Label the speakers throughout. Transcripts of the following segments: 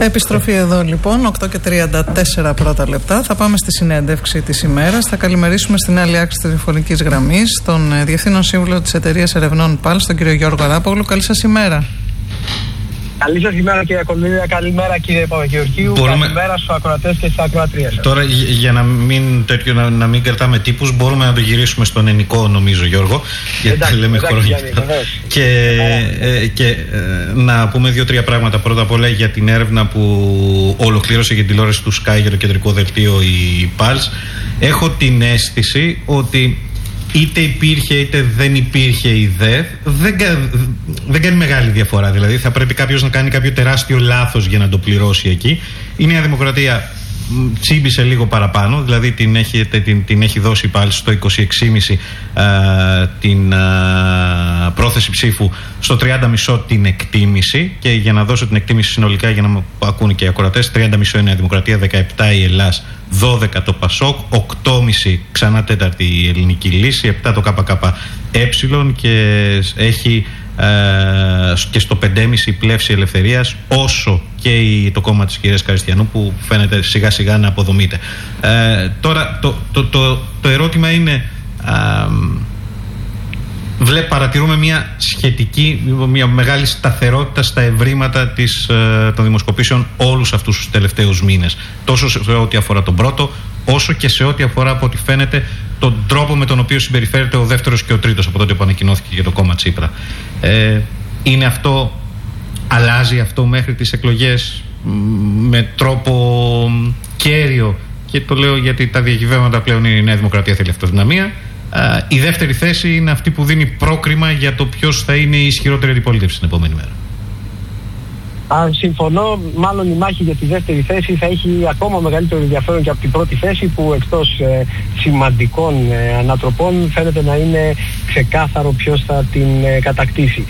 Speaker 1: Επιστροφή εδώ λοιπόν, 8:34 πρώτα λεπτά. Θα πάμε στη συνέντευξη της ημέρας. Θα καλημερίσουμε στην άλλη άκρη της τηλεφωνικής γραμμής τον Διευθύνων Σύμβουλο της Εταιρείας Ερευνών ΠΑΛΣ, τον κύριο Γιώργο Αράπογλου. Καλή σας ημέρα.
Speaker 2: Καλή σας ημέρα κύριε Κονδύλια, καλημέρα κύριε Παπαγεωργίου, καλημέρα στους ακροατές και στις ακροατρίες.
Speaker 3: Τώρα για να μην κρατάμε τύπους, μπορούμε να το γυρίσουμε στον ελληνικό νομίζω Γιώργο, γιατί λέμε χρόνια. Και να πούμε 2-3 πράγματα. Πρώτα απ' όλα για την έρευνα που ολοκλήρωσε για την τηλεόραση του Sky για το κεντρικό δελτίο η PALS. Έχω την αίσθηση ότι είτε υπήρχε είτε δεν υπήρχε η ΔΕΘ, δεν κάνει μεγάλη διαφορά. Δηλαδή θα πρέπει κάποιος να κάνει κάποιο τεράστιο λάθος για να το πληρώσει εκεί. Η Νέα Δημοκρατία τσίμπησε λίγο παραπάνω, δηλαδή την έχει δώσει πάλι στο 26,5 την πρόθεση ψήφου, στο 30,5 την εκτίμηση, και για να δώσω την εκτίμηση συνολικά για να με ακούνε και οι ακροατές, 30,5 η Νέα Δημοκρατία, 17 η Ελλάς, 12 το ΠΑΣΟΚ, 8,5 ξανά τέταρτη η Ελληνική Λύση, 7 το ΚΚΕ και έχει και στο 5,5 η Πλεύση Ελευθερίας, όσο και το κόμμα της κυρίας Καριστιανού που φαίνεται σιγά σιγά να αποδομείται. Τώρα το ερώτημα είναι, παρατηρούμε μια μεγάλη σταθερότητα στα ευρήματα των δημοσκοπήσεων όλους αυτούς τους τελευταίους μήνες, τόσο σε ό,τι αφορά τον πρώτο όσο και σε ό,τι αφορά, από ό,τι φαίνεται, τον τρόπο με τον οποίο συμπεριφέρεται ο δεύτερος και ο τρίτος από τότε που ανακοινώθηκε για το κόμμα Τσίπρα. Είναι αυτό, αλλάζει αυτό μέχρι τις εκλογές με τρόπο κέριο, και το λέω γιατί τα διακυβεύματα πλέον είναι η Νέα Δημοκρατία θέλει αυτοδυναμία. Η δεύτερη θέση είναι αυτή που δίνει πρόκριμα για το ποιος θα είναι η ισχυρότερη αντιπολίτευση την επόμενη μέρα.
Speaker 2: Συμφωνώ, μάλλον η μάχη για τη δεύτερη θέση θα έχει ακόμα μεγαλύτερο ενδιαφέρον και από την πρώτη θέση, που εκτός σημαντικών ανατροπών φαίνεται να είναι ξεκάθαρο ποιος θα την κατακτήσει.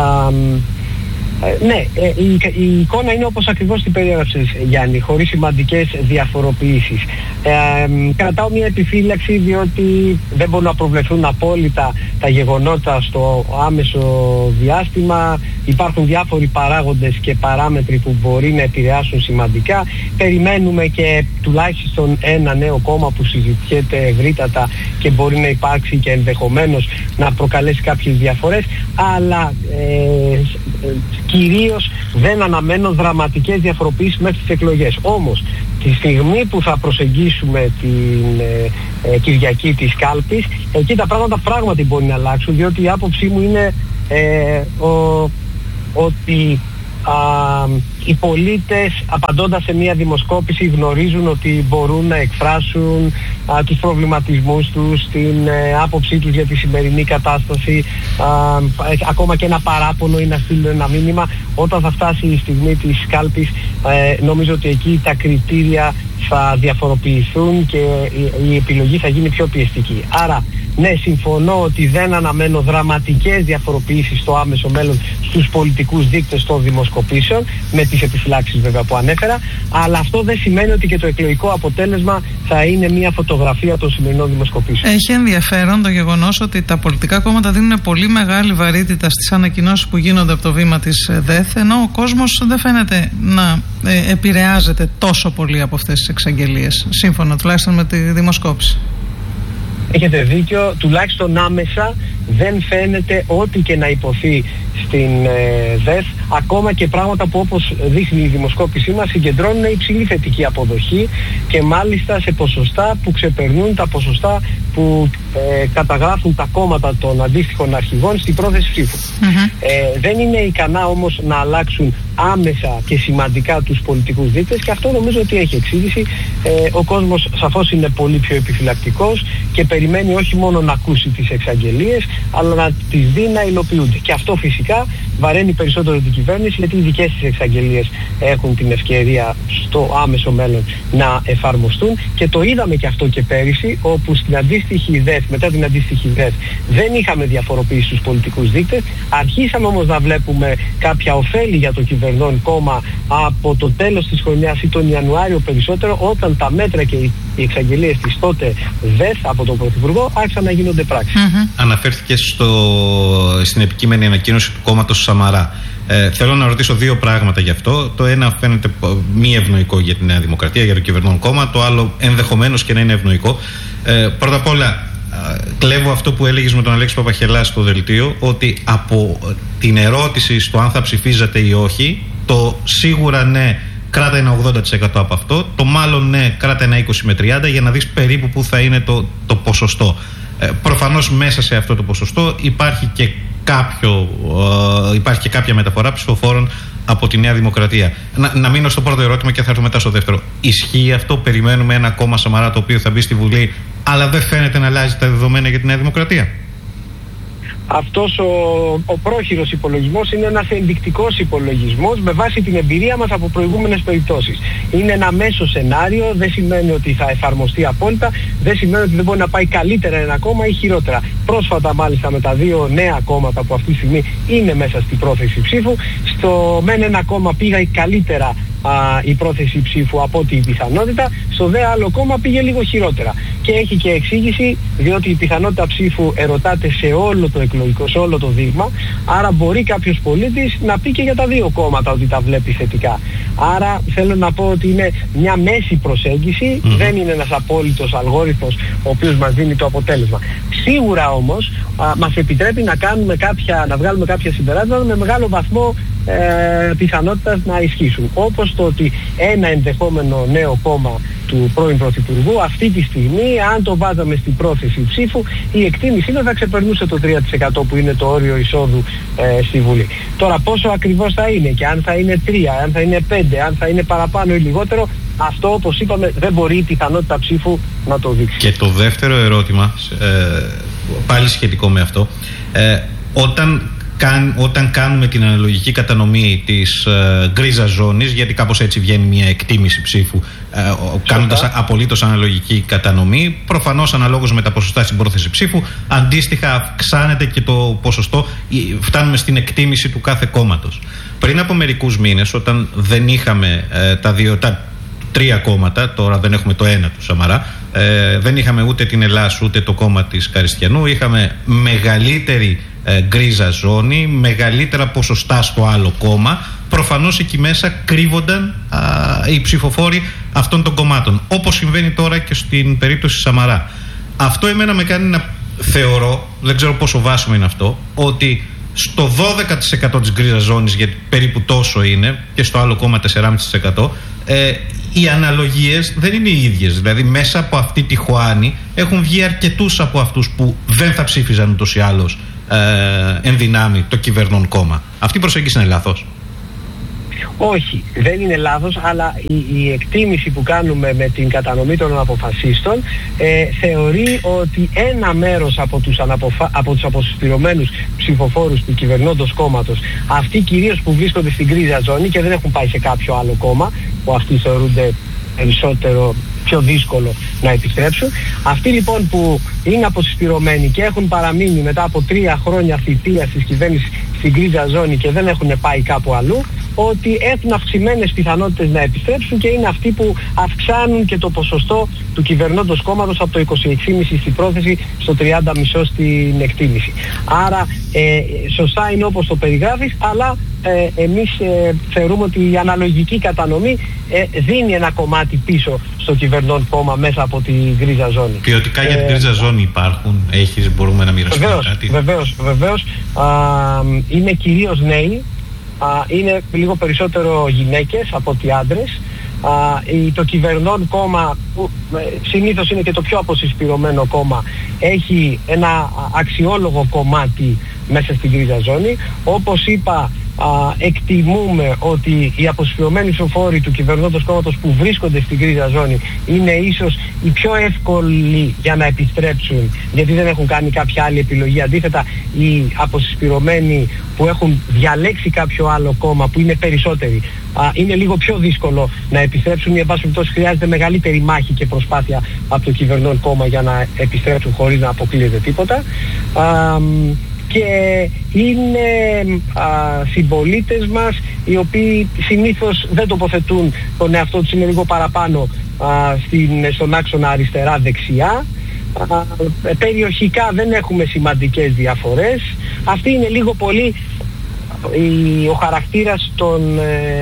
Speaker 2: Ναι, η εικόνα είναι όπως ακριβώς την περιέγραψες, Γιάννη, χωρίς σημαντικές διαφοροποιήσεις. Κρατάω μια επιφύλαξη, διότι δεν μπορούν να προβλεφθούν απόλυτα τα γεγονότα στο άμεσο διάστημα. Υπάρχουν διάφοροι παράγοντες και παράμετροι που μπορεί να επηρεάσουν σημαντικά. Περιμένουμε και τουλάχιστον ένα νέο κόμμα που συζητιέται ευρύτατα και μπορεί να υπάρξει και ενδεχομένως να προκαλέσει κάποιες διαφορές, αλλά κυρίως δεν αναμένω δραματικές διαφοροποιήσεις μέχρι τις εκλογές. Όμως, τη στιγμή που θα προσεγγίσουμε την Κυριακή της κάλπης, εκεί τα πράγματα πράγματι μπορεί να αλλάξουν, διότι η άποψή μου είναι ότι οι πολίτες, απαντώντας σε μια δημοσκόπηση, γνωρίζουν ότι μπορούν να εκφράσουν τους προβληματισμούς τους, την άποψή τους για τη σημερινή κατάσταση, ακόμα και ένα παράπονο ή να στείλουν ένα μήνυμα. Όταν θα φτάσει η στιγμή της κάλπης, νομίζω ότι εκεί τα κριτήρια θα διαφοροποιηθούν και η επιλογή θα γίνει πιο πιεστική. Άρα, ναι, συμφωνώ ότι δεν αναμένω δραματικές διαφοροποιήσεις στο άμεσο μέλλον στους πολιτικούς δείκτες των δημοσκοπήσεων, με τις επιφυλάξεις βέβαια που ανέφερα, αλλά αυτό δεν σημαίνει ότι και το εκλογικό αποτέλεσμα θα είναι μια φωτογραφία των σημερινών δημοσκοπήσεων.
Speaker 1: Έχει ενδιαφέρον το γεγονός ότι τα πολιτικά κόμματα δίνουν πολύ μεγάλη βαρύτητα στις ανακοινώσεις που γίνονται από το βήμα της ΔΕΘ, ενώ ο κόσμος δεν φαίνεται να επηρεάζεται τόσο πολύ από αυτές τις εξαγγελίες, σύμφωνα τουλάχιστον με τη δημοσκόπηση.
Speaker 2: Έχετε δίκιο, τουλάχιστον άμεσα δεν φαίνεται ό,τι και να υποθεί στην ΔΕΘ, ακόμα και πράγματα που, όπως δείχνει η δημοσκόπησή μας, συγκεντρώνουν υψηλή θετική αποδοχή και μάλιστα σε ποσοστά που ξεπερνούν τα ποσοστά που καταγράφουν τα κόμματα των αντίστοιχων αρχηγών στην πρόθεση ψήφου. Δεν είναι ικανά όμως να αλλάξουν άμεσα και σημαντικά τους πολιτικούς δείκτες, και αυτό νομίζω ότι έχει εξήγηση. Ο κόσμος σαφώς είναι πολύ πιο επιφυλακτικός και περιμένει όχι μόνο να ακούσει τις εξαγγελίες, αλλά να τις δει να υλοποιούνται. Και αυτό φυσικά βαραίνει περισσότερο την κυβέρνηση, γιατί οι δικές της εξαγγελίες έχουν την ευκαιρία στο άμεσο μέλλον να εφαρμοστούν, και το είδαμε και αυτό και πέρυσι, όπου στην αντίστοιχη ΔΕΘ, μετά την αντίστοιχη ΔΕΘ, δεν είχαμε διαφοροποίηση στους πολιτικούς δείκτες. Αρχίσαμε όμως να βλέπουμε κάποια ωφέλη για το κυβερνών κόμμα από το τέλος της χρονιάς ή τον Ιανουάριο περισσότερο, όταν τα μέτρα και οι εξαγγελίες της τότε ΔΕΘ από τον Πρωθυπουργό άρχισαν να γίνονται πράξεις.
Speaker 3: Αναφέρθηκε στην επικείμενη ανακοίνωση του κόμματος Σαμαρά. Θέλω να ρωτήσω δύο πράγματα γι' αυτό. Το ένα φαίνεται μη ευνοϊκό για τη Νέα Δημοκρατία, για το κυβερνών κόμμα. Το άλλο ενδεχομένως και να είναι ευνοϊκό. Πρώτα απ' όλα, κλέβω αυτό που έλεγες με τον Αλέξη Παπαχελά στο δελτίο, ότι από την ερώτηση στο αν θα ψηφίζατε ή όχι, το σίγουρα ναι κράτα ένα 80% από αυτό, το μάλλον ναι κράτα ένα 20 με 30, για να δεις περίπου που θα είναι το ποσοστό. Προφανώς μέσα σε αυτό το ποσοστό υπάρχει και κάποια μεταφορά ψηφοφόρων από τη Νέα Δημοκρατία. Να μείνω στο πρώτο ερώτημα και θα έρθω μετά στο δεύτερο. Ισχύει αυτό? Περιμένουμε ένα κόμμα Σαμαρά το οποίο θα μπει στη Βουλή, αλλά δεν φαίνεται να αλλάζει τα δεδομένα για τη Νέα Δημοκρατία?
Speaker 2: Αυτός ο πρόχειρος υπολογισμός είναι ένας ενδεικτικός υπολογισμός με βάση την εμπειρία μας από προηγούμενες περιπτώσεις. Είναι ένα μέσο σενάριο, δεν σημαίνει ότι θα εφαρμοστεί απόλυτα, δεν σημαίνει ότι δεν μπορεί να πάει καλύτερα ένα κόμμα ή χειρότερα. Πρόσφατα μάλιστα με τα δύο νέα κόμματα που αυτή τη στιγμή είναι μέσα στην πρόθεση ψήφου, στο μεν ένα κόμμα πήγα καλύτερα η πρόθεση ψήφου από ό,τι η πιθανότητα, στο δε άλλο κόμμα πήγε λίγο χειρότερα. Και έχει και εξήγηση, διότι η πιθανότητα ψήφου ερωτάται σε όλο το εκλογικό, σε όλο το δείγμα, άρα μπορεί κάποιος πολίτης να πει και για τα δύο κόμματα ότι τα βλέπει θετικά. Άρα θέλω να πω ότι είναι μια μέση προσέγγιση, δεν είναι ένας απόλυτος αλγόριθμος ο οποίος μας δίνει το αποτέλεσμα. Σίγουρα όμως μας επιτρέπει να βγάλουμε κάποια συμπεράσματα με μεγάλο βαθμό πιθανότητας να ισχύσουν. Όπως το ότι ένα ενδεχόμενο νέο κόμμα του πρώην Πρωθυπουργού αυτή τη στιγμή, αν το βάζαμε στην πρόθεση ψήφου, η εκτίμησή του θα ξεπερνούσε το 3% που είναι το όριο εισόδου στη Βουλή. Τώρα πόσο ακριβώς θα είναι και αν θα είναι 3, αν θα είναι 5, αν θα είναι παραπάνω ή λιγότερο, αυτό όπως είπαμε δεν μπορεί η πιθανότητα ψήφου να το δείξει.
Speaker 3: Και το δεύτερο ερώτημα, πάλι σχετικό με αυτό, όταν κάνουμε την αναλογική κατανομή της γκρίζας ζώνης, γιατί κάπως έτσι βγαίνει μια εκτίμηση ψήφου, κάνοντας απολύτως αναλογική κατανομή, προφανώς αναλόγως με τα ποσοστά στην πρόθεση ψήφου, αντίστοιχα αυξάνεται και το ποσοστό, φτάνουμε στην εκτίμηση του κάθε κόμματος. Πριν από μερικούς μήνες, όταν δεν είχαμε τα τρία κόμματα, τώρα δεν έχουμε το ένα του Σαμαρά, δεν είχαμε ούτε την Ελλάς ούτε το κόμμα της Καριστιανού, είχαμε μεγαλύτερη γκρίζα ζώνη, μεγαλύτερα ποσοστά στο άλλο κόμμα. Προφανώς εκεί μέσα κρύβονταν οι ψηφοφόροι αυτών των κομμάτων, όπως συμβαίνει τώρα και στην περίπτωση Σαμαρά. Αυτό εμένα με κάνει να θεωρώ, δεν ξέρω πόσο βάσιμο είναι αυτό, ότι στο 12% της γκρίζας ζώνης, γιατί περίπου τόσο είναι, και στο άλλο κόμμα 4,5%, οι αναλογίες δεν είναι οι ίδιες. Δηλαδή μέσα από αυτή τη χωάνη έχουν βγει αρκετούς από αυτούς που δεν θα ψήφιζαν ούτως ή άλλως εν δυνάμει το κυβερνών κόμμα. Αυτή η προσέγγιση είναι λάθος?
Speaker 2: Όχι, δεν είναι λάθος, αλλά η εκτίμηση που κάνουμε με την κατανομή των αποφασίστων θεωρεί ότι ένα μέρος από τους αποσυστηρωμένους ψηφοφόρους του κυβερνώντος κόμματος, αυτοί κυρίως που βρίσκονται στην γκρίζα ζώνη και δεν έχουν πάει σε κάποιο άλλο κόμμα, που αυτοί θεωρούνται περισσότερο πιο δύσκολο να επιστρέψουν, αυτοί λοιπόν που είναι αποσυστηρωμένοι και έχουν παραμείνει μετά από 3 χρόνια θητείας της κυβέρνησης στην γκρίζα ζώνη και δεν έχουν πάει κάπου αλλού, ότι έχουν αυξημένες πιθανότητες να επιστρέψουν και είναι αυτοί που αυξάνουν και το ποσοστό του κυβερνώντος κόμματος από το 26,5% στην πρόθεση στο 30,5% στην εκτίμηση. Άρα σωστά είναι όπως το περιγράφεις, αλλά εμείς θεωρούμε ότι η αναλογική κατανομή δίνει ένα κομμάτι πίσω στο κυβερνών κόμμα μέσα από τη γκρίζα ζώνη.
Speaker 3: Ποιοτικά για την γκρίζα ζώνη υπάρχουν, μπορούμε να μοιραστούμε κάτι?
Speaker 2: Βεβαίως. Είναι κυρίως νέοι, είναι λίγο περισσότερο γυναίκες από ότι άντρες. Το κυβερνών κόμμα, που συνήθως είναι και το πιο αποσυσπηρωμένο κόμμα, έχει ένα αξιόλογο κομμάτι μέσα στην γκρίζα ζώνη. Όπως είπα, εκτιμούμε ότι οι αποσυστηρωμένοι ψηφοφόροι του κυβερνώντος κόμματος που βρίσκονται στην γκρίζα ζώνη είναι ίσως οι πιο εύκολοι για να επιστρέψουν, γιατί δεν έχουν κάνει κάποια άλλη επιλογή. Αντίθετα, οι αποσυστηρωμένοι που έχουν διαλέξει κάποιο άλλο κόμμα, που είναι περισσότεροι, είναι λίγο πιο δύσκολο να επιστρέψουν ή εν πάση περιπτώσει χρειάζεται μεγαλύτερη μάχη και προσπάθεια από το κυβερνών κόμμα για να επιστρέψουν χωρίς να αποκλείεται τίποτα. Και είναι συμπολίτες μας οι οποίοι συνήθως δεν τοποθετούν τον εαυτό τους, είναι λίγο παραπάνω στον άξονα αριστερά-δεξιά. Περιοχικά δεν έχουμε σημαντικές διαφορές. Αυτοί είναι λίγο πολύ ο χαρακτήρας των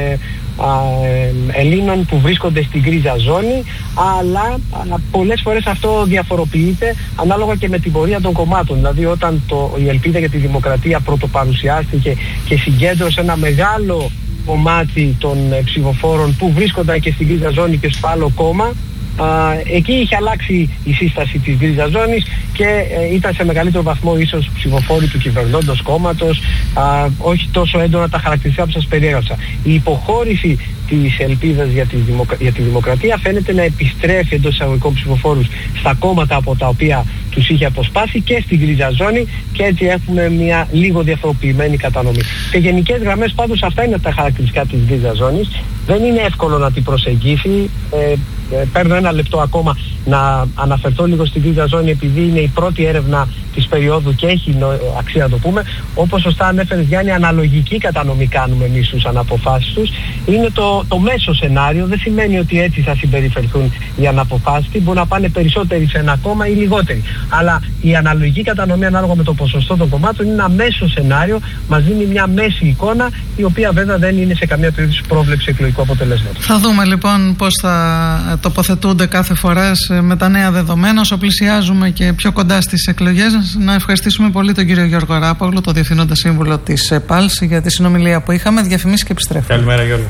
Speaker 2: Ελλήνων που βρίσκονται στην γκρίζα ζώνη, αλλά πολλές φορές αυτό διαφοροποιείται ανάλογα και με την πορεία των κομμάτων. Δηλαδή όταν η Ελπίδα για τη Δημοκρατία πρωτοπαρουσιάστηκε και συγκέντρωσε ένα μεγάλο κομμάτι των ψηφοφόρων που βρίσκονταν και στην γκρίζα ζώνη και στο άλλο κόμμα, εκεί είχε αλλάξει η σύσταση της γκρίζας ζώνης και ήταν σε μεγαλύτερο βαθμό ίσως ψηφοφόροι του κυβερνώντος κόμματος, όχι τόσο έντονα τα χαρακτηριστικά που σας περιέγραψα. Η υποχώρηση της Ελπίδας για τη Δημοκρατία φαίνεται να επιστρέφει εντός εισαγωγικών ψηφοφόρους στα κόμματα από τα οποία τους είχε αποσπάσει και στην γκρίζα ζώνη, και έτσι έχουμε μια λίγο διαφοροποιημένη κατανομή. Σε γενικές γραμμές πάντως αυτά είναι τα χαρακτηριστικά της γκρίζας ζώνης. Δεν είναι εύκολο να την προσεγγίσει. Παίρνω ένα λεπτό ακόμα να αναφερθώ λίγο στην γκρίζα ζώνη, επειδή είναι η πρώτη έρευνα της περίοδου και έχει αξία να το πούμε. Όπως σωστά ανέφερες, Γιάννη, αναλογική κατανομή κάνουμε εμείς στους αναποφάσεις τους. Είναι το μέσο σενάριο, δεν σημαίνει ότι έτσι θα συμπεριφερθούν οι αναποφάσιστοι. Μπορεί να πάνε περισσότεροι σε ένα κόμμα ή λιγότεροι. Αλλά η αναλογική κατανομή ανάλογα με το ποσοστό των κομμάτων είναι ένα μέσο σενάριο, μας δίνει μια μέση εικόνα, η οποία βέβαια δεν είναι σε καμία περίπτωση πρόβλεψη εκλογικού αποτελέσματος.
Speaker 1: Θα δούμε λοιπόν πώς θα τοποθετούνται κάθε φορά με τα νέα δεδομένα όσο πλησιάζουμε και πιο κοντά στις εκλογές. Να ευχαριστήσουμε πολύ τον κύριο Γιώργο Ράπογλου, το Διευθύνοντα Σύμβουλο της ΠΑΛΣ, για τη συνομιλία που είχαμε. Διαφημίσεις και επιστρέφουμε.
Speaker 3: Καλημέρα, Γιώργο.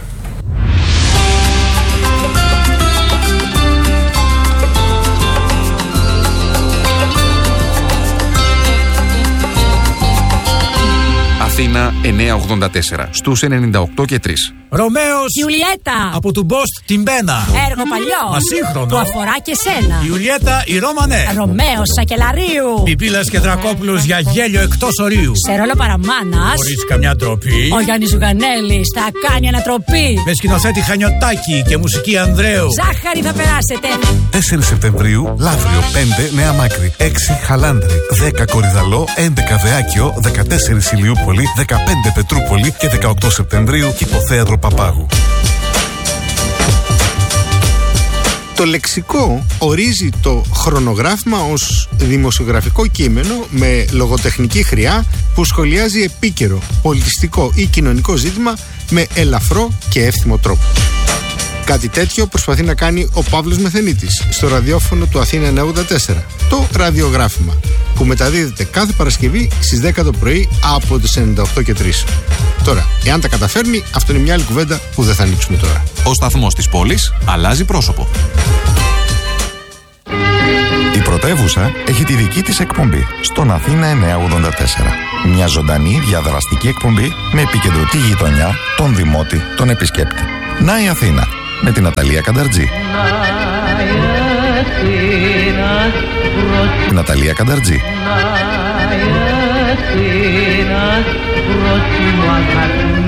Speaker 4: Αθήνα 984 στους 98 και 3.
Speaker 5: Ρωμαίος
Speaker 6: Ιουλιέτα
Speaker 5: από του Μπόστ την Μπένα.
Speaker 6: Έργο παλιό
Speaker 5: Ασύγχρονο.
Speaker 6: που αφορά και σένα.
Speaker 5: Ιουλιέτα η Ρώμανε.
Speaker 6: Ρωμαίος Σακελαρίου.
Speaker 5: Πιπίλας και Δρακόπουλος για γέλιο εκτός ορίου.
Speaker 6: Σε ρόλο παραμάνας
Speaker 5: Χωρίς καμιά ντροπή.
Speaker 6: ο Γιάννης Ζουγανέλης θα κάνει ανατροπή.
Speaker 5: Με σκηνοθέτη Χανιωτάκη και μουσική Ανδρέου.
Speaker 6: Ζάχαρη θα περάσετε.
Speaker 7: 4 Σεπτεμβρίου, Λαύριο, 5 Νέα Μάκρη, 6 Χαλάνδρη, 10 Κορυδαλό, 11 Δεάκιο, 14 Ηλιούπολη, 15 Πετρούπολη και 18 Σεπτεμβρίου Κηποθέατρο Παπάγου.
Speaker 8: Το λεξικό ορίζει το χρονογράφημα ως δημοσιογραφικό κείμενο με λογοτεχνική χρειά που σχολιάζει επίκαιρο, πολιτιστικό ή κοινωνικό ζήτημα με ελαφρό και εύθυμο τρόπο. Κάτι τέτοιο προσπαθεί να κάνει ο Παύλος Μεθενίτης στο ραδιόφωνο του Αθήνα 94, το ραδιογράφημα, που μεταδίδεται κάθε Παρασκευή στις 10 το πρωί από τις 98 και 3. Τώρα, εάν τα καταφέρνει, αυτό είναι μια άλλη κουβέντα που δεν θα ανοίξουμε τώρα.
Speaker 4: Ο σταθμός της πόλης αλλάζει πρόσωπο.
Speaker 7: Η πρωτεύουσα έχει τη δική της εκπομπή στον Αθήνα 984. Μια ζωντανή διαδραστική εκπομπή με επικεντρωτή γειτονιά, τον δημότη, τον επισκέπτη. Να η Αθήνα με την Ναταλία Κανταρτζή. Ναταλία Κανταρτζή.